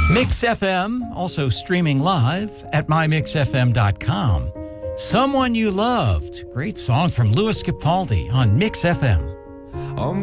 Mix FM, also streaming live at mymixfm.com. Someone You Loved. Great song from Louis Capaldi on Mix FM.